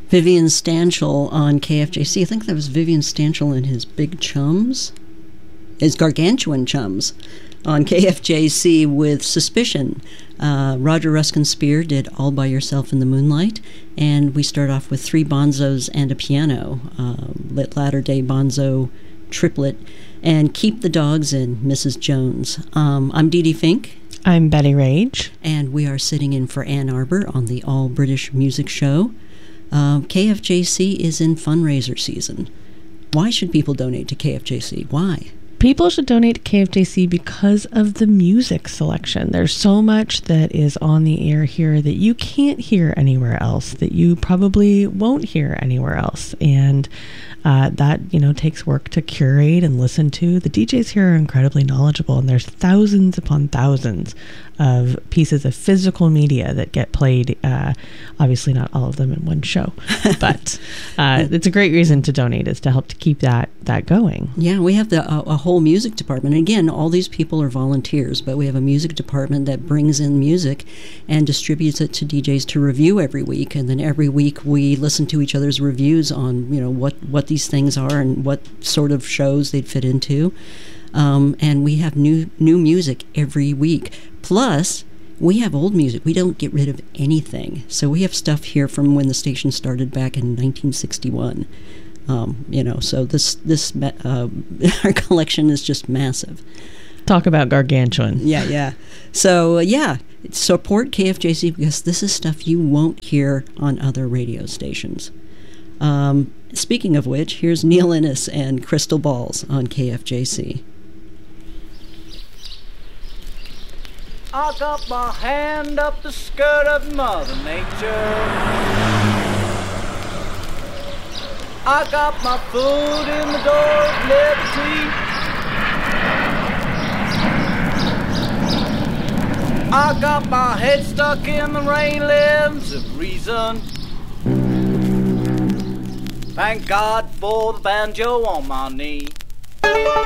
Vivian Stanchel on KFJC. I think that was Vivian Stanchel and his big chums, his gargantuan chums, on KFJC with Suspicion. Roger Ruskin-Spear did All By Yourself in the Moonlight, and we start off with 3 bonzos and a piano, latter-day bonzo triplet, and Keep the Dogs In, Mrs. Jones. I'm Dee Dee Fink. I'm Betty Rage. And we are sitting in for Ann Arbor on the All British Music Show. KFJC is in fundraiser season. Why should people donate to KFJC? Why? People should donate to KFJC because of the music selection. There's so much that is on the air here that you can't hear anywhere else, that you probably won't hear anywhere else. And that, takes work to curate and listen to. The DJs here are incredibly knowledgeable, and there's thousands upon thousands of pieces of physical media that get played. Obviously not all of them in one show, but it's a great reason to donate, is to help to keep that going. Yeah, we have a whole music department. And again, all these people are volunteers, but we have a music department that brings in music and distributes it to DJs to review every week. And then every week we listen to each other's reviews on, what these things are and what sort of shows they'd fit into. And we have new music every week. Plus, we have old music. We don't get rid of anything. So we have stuff here from when the station started back in 1961. So this our collection is just massive. Talk about gargantuan. Yeah. So, support KFJC because this is stuff you won't hear on other radio stations. Speaking of which, here's Neil Innes and Crystal Balls on KFJC. I got my hand up the skirt of Mother Nature. I got my foot in the door of liberty. I got my head stuck in the railings of reason. Thank God for the banjo on my knee.